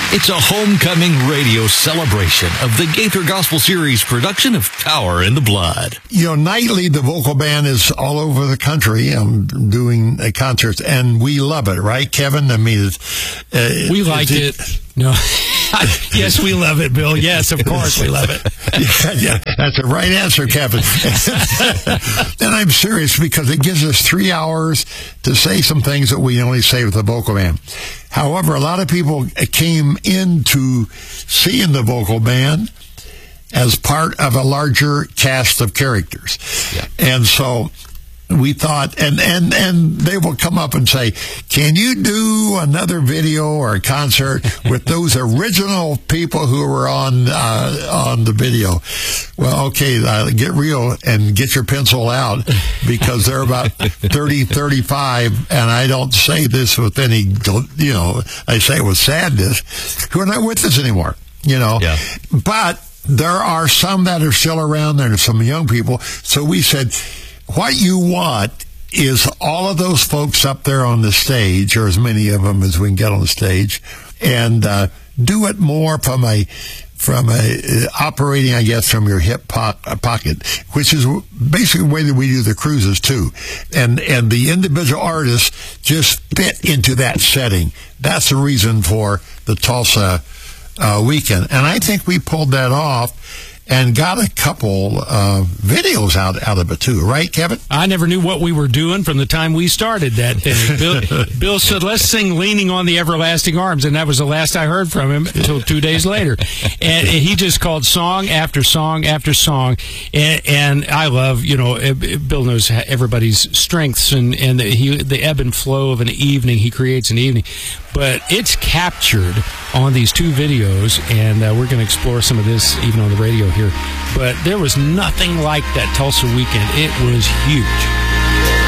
It's a homecoming radio celebration of the Gaither Gospel Series production of Power in the Blood. Nightly the vocal band is all over the country doing concerts, and we love it, right, Kevin? I mean, we liked it. No. Yes, we love it, Bill. Yes, of course we love it. Yeah, that's the right answer, Kevin. And I'm serious because it gives us 3 hours to say some things that we only say with the vocal band. However, a lot of people came into seeing the vocal band as part of a larger cast of characters. Yeah. And so we thought, and they will come up and say, can you do another video or a concert with those original people who were on the video? Well, okay, get real and get your pencil out, because they're about 30, 35, and I don't say this with any, I say it with sadness, who are not with us anymore, Yeah. But there are some that are still around. There are some young people. So we said, what you want is all of those folks up there on the stage, or as many of them as we can get on the stage, and do it more from a operating, I guess, from your hip pocket, which is basically the way that we do the cruises too. And the individual artists just fit into that setting. That's the reason for the Tulsa weekend. And I think we pulled that off and got a couple videos out of it too, right, Kevin? I never knew what we were doing from the time we started that thing. Bill said, let's sing Leaning on the Everlasting Arms, and that was the last I heard from him until 2 days later. And he just called song after song after song. And I love, Bill knows everybody's strengths and the ebb and flow of an evening. He creates an evening. But it's captured on these 2 videos, and we're going to explore some of this even on the radio here. But there was nothing like that Tulsa weekend. It was huge.